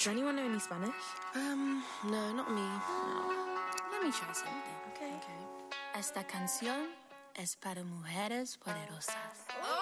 Does anyone know any Spanish? No, not me. Let me try something. Okay. Esta canción es para mujeres poderosas.